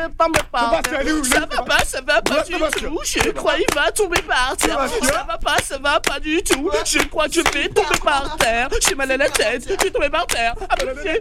tomber par terre. Ça va pas du tout. Je crois qu'il va tomber par terre. Ça va pas du tout. Je crois que je vais tomber par terre. J'ai mal à la tête, je vais tomber par terre. Ah, pitié.